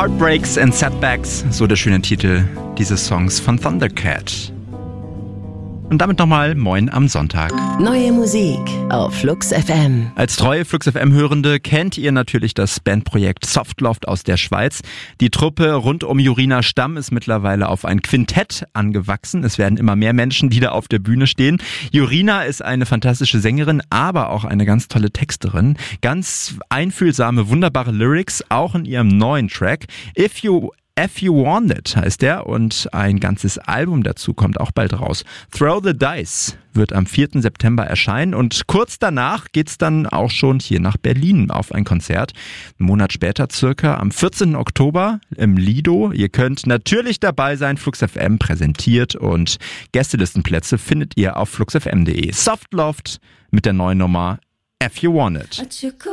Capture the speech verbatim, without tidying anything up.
Heartbreaks and Setbacks, so der schöne Titel dieses Songs von Thundercat. Und damit nochmal Moin am Sonntag. Neue Musik auf Flux F M. Als treue Flux F M-Hörende kennt ihr natürlich das Bandprojekt Softloft aus der Schweiz. Die Truppe rund um Jorina Stamm ist mittlerweile auf ein Quintett angewachsen. Es werden immer mehr Menschen, die da auf der Bühne stehen. Jorina ist eine fantastische Sängerin, aber auch eine ganz tolle Texterin. Ganz einfühlsame, wunderbare Lyrics, auch in ihrem neuen Track. If You If You Want It heißt der und ein ganzes Album dazu kommt auch bald raus. Throw the Dice wird am vierten September erscheinen und kurz danach geht's dann auch schon hier nach Berlin auf ein Konzert. Einen Monat später circa am vierzehnten Oktober im Lido. Ihr könnt natürlich dabei sein, Flux F M präsentiert und Gästelistenplätze findet ihr auf flux f m punkt de. Softloft mit der neuen Nummer If You Want It.